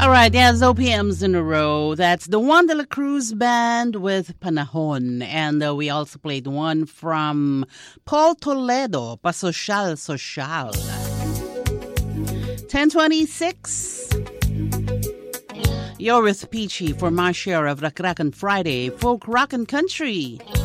All right, there's OPMs in a row. That's the Juan de la Cruz Band with Panahon. And we also played one from Paul Toledo, Pa Social Social. 10:26. You're with Peachy for my share of Rock Rockin' Friday, Folk Rockin' Country.